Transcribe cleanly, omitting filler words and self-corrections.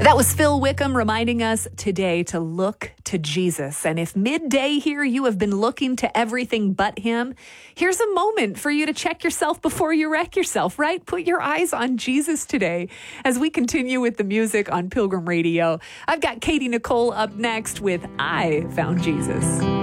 That was Phil Wickham reminding us today to look to Jesus. And if midday here you have been looking to everything but him, here's a moment for you to check yourself before you wreck yourself, right? Put your eyes on Jesus today as we continue with the music on Pilgrim Radio. I've got Katie Nicole up next with I Found Jesus.